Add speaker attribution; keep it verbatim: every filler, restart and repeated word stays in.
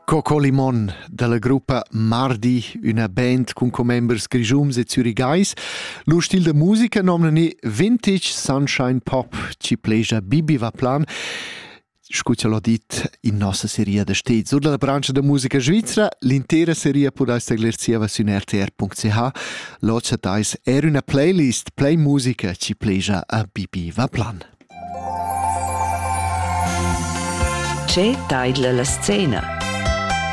Speaker 1: Coco Limon dalla gruppa Mardi, una band con co-members grigiums e zürigais. Lo stil de musica nomina Vintage Sunshine Pop, ci pleja Bibi va plan. Scuccialo dit in nostra serie de stet. Sur della brancia de musica svizzera, l'intera serie può essere glerzieva su r t r punto c h. L'occia dais er una playlist, play musica, ci pleja a Bibi va plan.
Speaker 2: C'è taidla la scena.